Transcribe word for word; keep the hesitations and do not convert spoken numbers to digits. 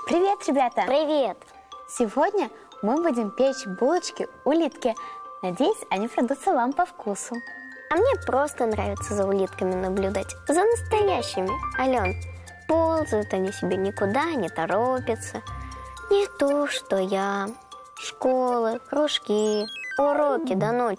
Привет, ребята! Привет! Сегодня мы будем печь булочки-улитки. Надеюсь, они придутся вам по вкусу. А мне просто нравится за улитками наблюдать. За настоящими. Ален, ползают они себе никуда, не торопятся. Не то, что я. Школы, кружки, уроки до ночи.